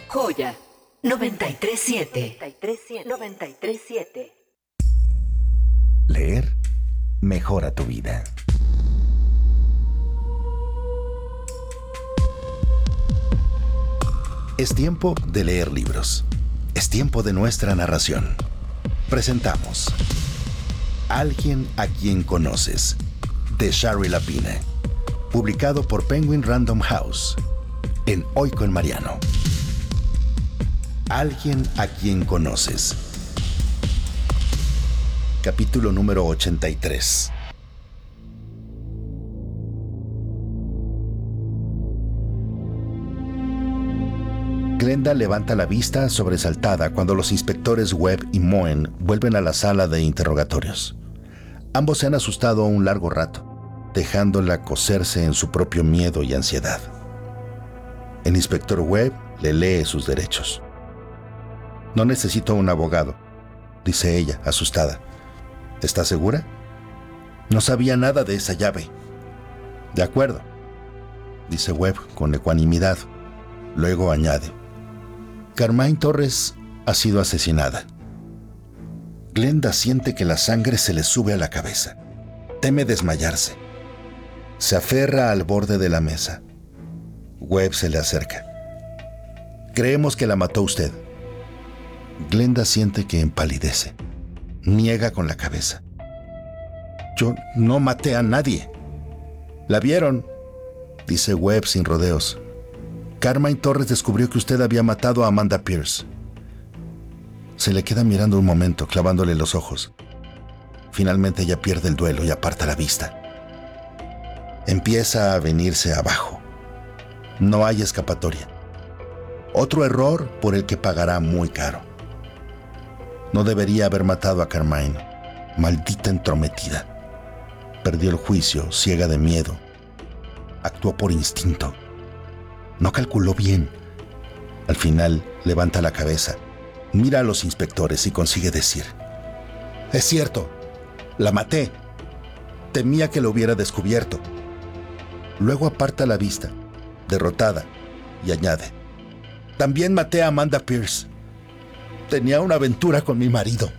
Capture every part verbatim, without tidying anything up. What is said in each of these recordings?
Joya noventa y tres siete. noventa y tres siete. Leer mejora tu vida. Es tiempo de leer libros. Es tiempo de nuestra narración. Presentamos Alguien a quien conoces, de Shari Lapine, publicado por Penguin Random House, en Hoy con Mariano. Alguien a quien conoces. Capítulo número ochenta y tres. Glenda levanta la vista sobresaltada cuando los inspectores Webb y Moen vuelven a la sala de interrogatorios. Ambos se han asustado un largo rato, dejándola coserse en su propio miedo y ansiedad. El inspector Webb le lee sus derechos. «No necesito un abogado», dice ella, asustada. «¿Estás segura? No sabía nada de esa llave». «De acuerdo», dice Webb con ecuanimidad. Luego añade: «Carmine Torres ha sido asesinada». Glenda siente que la sangre se le sube a la cabeza. Teme desmayarse. Se aferra al borde de la mesa. Webb se le acerca. «Creemos que la mató usted». Glenda siente que empalidece. Niega con la cabeza. «Yo no maté a nadie». «La vieron», dice Webb sin rodeos. «Carmine Torres descubrió que usted había matado a Amanda Pierce». Se le queda mirando un momento, clavándole los ojos. Finalmente ella pierde el duelo y aparta la vista. Empieza a venirse abajo. No hay escapatoria. Otro error por el que pagará muy caro. No debería haber matado a Carmine. Maldita entrometida. Perdió el juicio, ciega de miedo. Actuó por instinto. No calculó bien. Al final levanta la cabeza, mira a los inspectores y consigue decir: «Es cierto, la maté. Temía que lo hubiera descubierto». Luego aparta la vista, derrotada, y añade: «También maté a Amanda Pierce. Tenía una aventura con mi marido».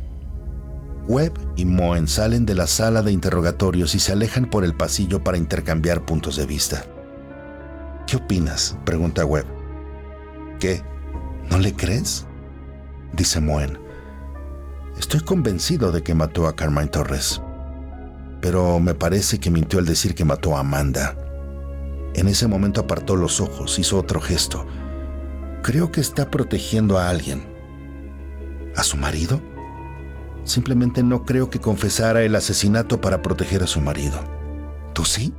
Webb y Moen salen de la sala de interrogatorios y se alejan por el pasillo para intercambiar puntos de vista. «¿Qué opinas?», pregunta Webb. «¿Qué? ¿No le crees?», dice Moen. «Estoy convencido de que mató a Carmine Torres, pero me parece que mintió al decir que mató a Amanda». En ese momento apartó los ojos, hizo otro gesto. «Creo que está protegiendo a alguien». ¿A su marido? Simplemente no creo que confesara el asesinato para proteger a su marido. ¿Tú sí?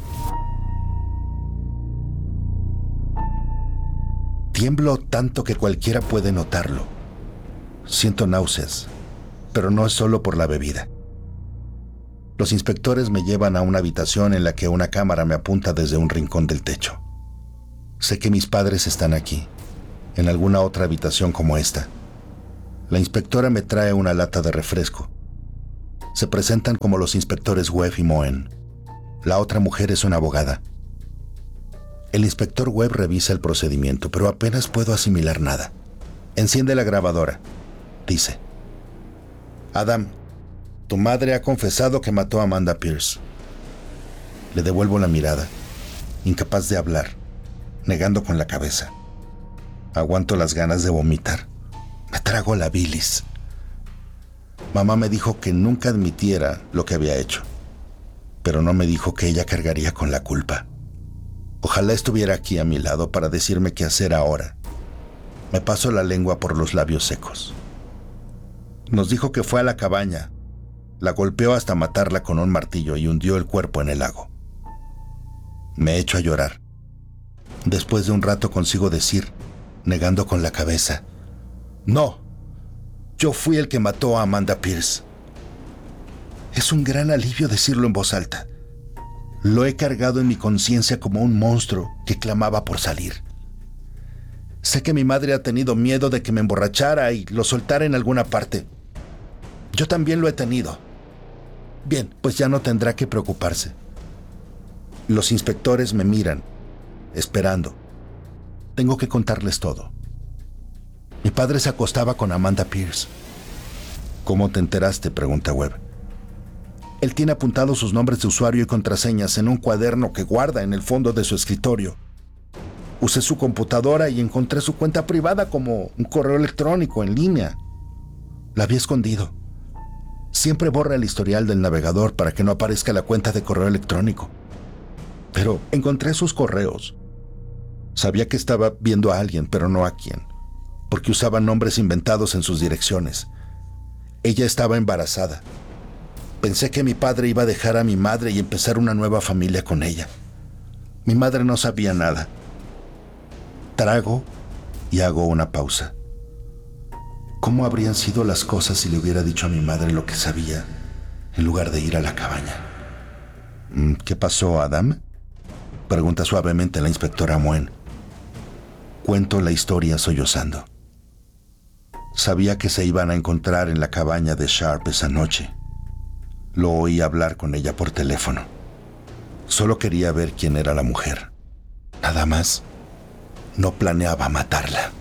Tiemblo tanto que cualquiera puede notarlo. Siento náuseas, pero no es solo por la bebida. Los inspectores me llevan a una habitación en la que una cámara me apunta desde un rincón del techo. Sé que mis padres están aquí, en alguna otra habitación como esta. La inspectora me trae una lata de refresco. Se presentan como los inspectores Webb y Moen. La otra mujer es una abogada. El inspector Webb revisa el procedimiento, pero apenas puedo asimilar nada. Enciende la grabadora. Dice: «Adam, tu madre ha confesado que mató a Amanda Pierce». Le devuelvo la mirada, incapaz de hablar, negando con la cabeza. Aguanto las ganas de vomitar. Me trago la bilis. Mamá me dijo que nunca admitiera lo que había hecho, pero no me dijo que ella cargaría con la culpa. Ojalá estuviera aquí a mi lado para decirme qué hacer ahora. Me paso la lengua por los labios secos. Nos dijo que fue a la cabaña, la golpeó hasta matarla con un martillo y hundió el cuerpo en el lago. Me echo a llorar. Después de un rato consigo decir, negando con la cabeza: «No, yo fui el que mató a Amanda Pierce». Es un gran alivio decirlo en voz alta. Lo he cargado en mi conciencia como un monstruo que clamaba por salir. Sé que mi madre ha tenido miedo de que me emborrachara y lo soltara en alguna parte. Yo también lo he tenido. Bien, pues ya no tendrá que preocuparse. Los inspectores me miran, esperando. Tengo que contarles todo. padre se acostaba con Amanda Pierce. ¿Cómo te enteraste?, pregunta Webb. Él tiene apuntados sus nombres de usuario y contraseñas en un cuaderno que guarda en el fondo de su escritorio. Usé su computadora y encontré su cuenta privada como un correo electrónico en línea. La había escondido. Siempre borra el historial del navegador para que no aparezca la cuenta de correo electrónico. Pero encontré sus correos. Sabía que estaba viendo a alguien, pero no a quién, porque usaba nombres inventados en sus direcciones. Ella estaba embarazada. Pensé que mi padre iba a dejar a mi madre y empezar una nueva familia con ella. Mi madre no sabía nada. Trago y hago una pausa. ¿Cómo habrían sido las cosas si le hubiera dicho a mi madre lo que sabía, en lugar de ir a la cabaña? ¿Qué pasó, Adam?, pregunta suavemente la inspectora Moen. Cuento la historia sollozando. Sabía que se iban a encontrar en la cabaña de Sharp esa noche. Lo oí hablar con ella por teléfono. Solo quería ver quién era la mujer. Nada más. No planeaba matarla.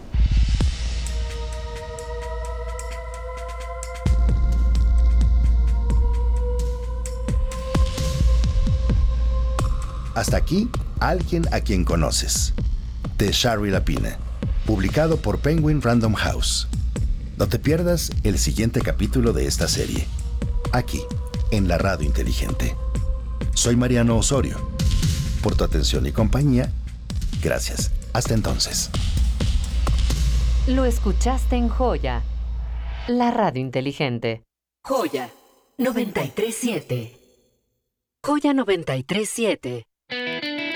Hasta aquí, Alguien a quien conoces, de Shari Lapine, publicado por Penguin Random House. No te pierdas el siguiente capítulo de esta serie, aquí, en la Radio Inteligente. Soy Mariano Osorio. Por tu atención y compañía, gracias. Hasta entonces. Lo escuchaste en Joya, la Radio Inteligente. Joya noventa y tres punto siete. Joya noventa y tres punto siete.